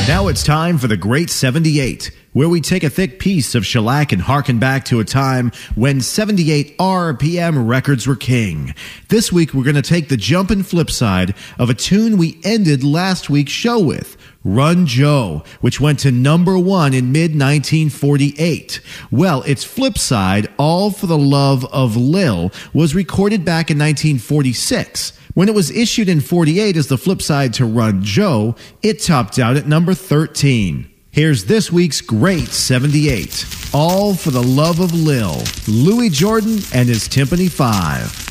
Now it's time for the Great 78, where we take a thick piece of shellac and harken back to a time when 78 RPM records were king. This week we're going to take the jump and flip side of a tune we ended last week's show with, Run Joe, which went to number 1 in mid-1948. Well, its flip side, All for the Love of Lil, was recorded back in 1946. When it was issued in 48 as the flip side to Run Joe, it topped out at number 13. Here's this week's Great 78, All for the Love of Lil, Louis Jordan and his Timpani 5.